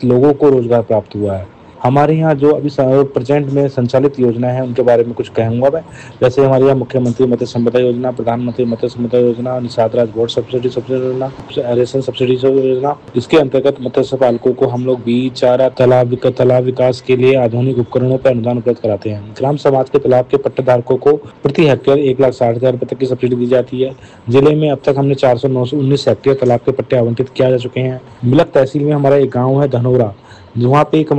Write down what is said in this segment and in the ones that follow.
लोगों को रोजगार प्राप्त हुआ है। हमारे यहाँ जो अभी प्रेजेंट में संचालित योजना है उनके बारे में कुछ कहूँगा मैं। जैसे हमारे यहाँ मुख्यमंत्री मत्स्य संपदा योजना, प्रधानमंत्री मत्स्य संपदा योजना, निषाद राज बोर्ड सब्सिडी योजना, रेशम सब्सिडी योजना। इसके अंतर्गत मत्स्य पालकों को हम लोग बीज, चारा, तालाब विकास के लिए आधुनिक उपकरणों पर अनुदान उपलब्ध कराते हैं। ग्राम समाज के तालाब के पट्टेधारकों को प्रति हेक्टेयर 1,60,000 रुपए तक की सब्सिडी दी जाती है। जिले में अब तक हमने 419 हेक्टेयर तालाब के पट्टे आवंटित किया जा चुके हैं। मिलक तहसील में हमारा एक गाँव है धनौरा, वहाँ पे एक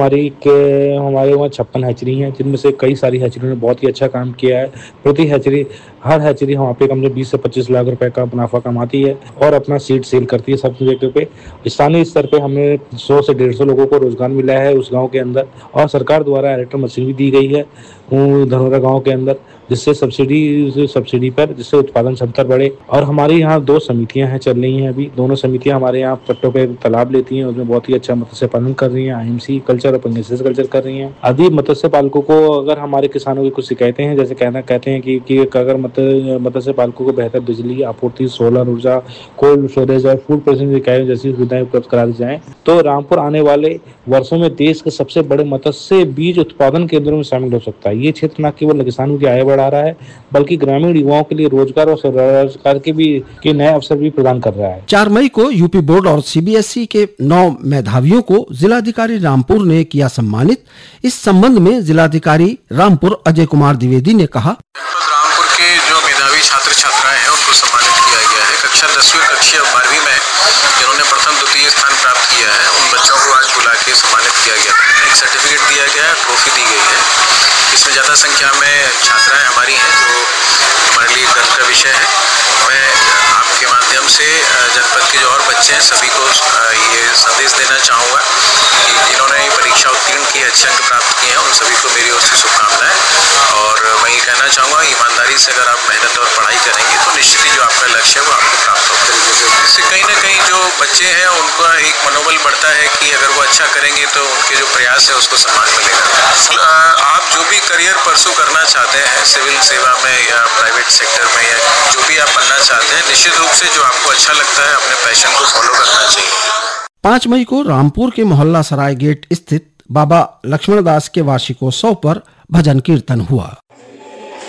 हमारे वहाँ 56 हैचरी हैं, जिनमें से कई सारी हैचरियों ने बहुत ही अच्छा काम किया है। प्रति हैचरी हर हैचरी वहाँ पे कम से 20 से 25 लाख रुपए का मुनाफा कमाती है और अपना सीड सेल करती है सब जगह पे। स्थानीय स्तर पे हमें 100 से 150 लोगों को रोजगार मिला है उस गाँव के अंदर, और सरकार द्वारा इलेक्ट्रिक मशीन भी दी गई है धनौरा गाँव के अंदर, जिससे सब्सिडी पर जिससे उत्पादन क्षमता बढ़े। और हमारे यहाँ 2 समितियां हैं चल रही हैं अभी। दोनों समितियां हमारे यहाँ पट्टों पे तालाब लेती हैं, उसमें बहुत ही अच्छा मत्स्य पालन कर रही हैं, IMC कल्चर और पेंगोलिन कल्चर कर रही हैं। आदि मत्स्य पालकों को अगर हमारे किसानों की कुछ शिकायतें हैं, जैसे कहते हैं कि अगर मत्स्य पालकों को बेहतर बिजली आपूर्ति, सोलर ऊर्जा, कोल्ड स्टोरेज और फूड प्रोसेसिंग जैसी सुविधाएं उपलब्ध करा दी जाए तो रामपुर आने वाले वर्षों में देश के सबसे बड़े मत्स्य बीज उत्पादन केंद्रों में शामिल हो सकता है। ये क्षेत्र न केवल किसानों की आय बढ़ा रहा है, बल्कि ग्रामीण युवाओं के लिए रोजगार और स्वरोजगार के नए अवसर भी प्रदान कर रहा है। 4 मई को यूपी बोर्ड और CBSE के 9 मेधावियों को जिलाधिकारी रामपुर ने किया सम्मानित। इस संबंध में जिलाधिकारी रामपुर अजय कुमार द्विवेदी ने कहा, रामपुर के जो मेधावी छात्र छात्राएं हैं उनको सम्मानित किया गया है। कक्षा 10वीं और कक्षा 12वीं में जिन्होंने प्रथम द्वितीय स्थान प्राप्त किया है उन बच्चों को आज बुला के सम्मानित किया गया। एक सर्टिफिकेट दिया गया है, ट्रॉफी दी गई है। इसमें ज़्यादा संख्या में छात्राएं हमारी हैं, जो हमारे लिए गर्व का विषय है। मैं आपके माध्यम से जनपद के जो और बच्चे हैं सभी को ये संदेश देना चाहूँगा कि जिन्होंने ये परीक्षा उत्तीर्ण की, अच्छे अंक प्राप्त किए हैं, उन सभी को मेरी ओर से शुभकामनाएं। और मैं ये कहना चाहूँगा, ईमानदारी से अगर आप मेहनत और पढ़ाई करेंगे तो निश्चित ही जो आपका लक्ष्य है वो आपको प्राप्त होगा। इससे कहीं ना कहीं जो बच्चे हैं उनका एक मनोबल बढ़ता है कि अगर वो अच्छा करेंगे तो उनके जो प्रयास है उसको सम्मान मिलेगा। आप जो भी करियर परसू करना चाहते हैं, सिविल सेवा में या प्राइवेट सेक्टर में या जो भी आप बनना चाहते हैं, निश्चित रूप से जो आपको अच्छा लगता है अपने पैशन को फॉलो करना चाहिए। 5 मई को रामपुर के मोहल्ला सराय गेट स्थित बाबा लक्ष्मण दास के वार्षिकोत्सव पर भजन कीर्तन हुआ।